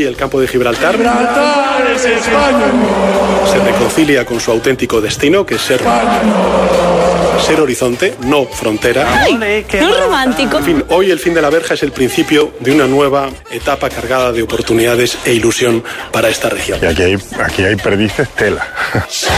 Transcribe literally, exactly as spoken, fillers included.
el campo de Gibraltar. ¡Gibraltar es España! Se reconcilia con su auténtico destino, que es ser, ser horizonte, no frontera. ¡Ay! ¡No romántico! En fin, hoy el fin de la verja es el principio de una nueva etapa cargada de oportunidades e ilusión para esta región. Y aquí hay, aquí hay perdices tela.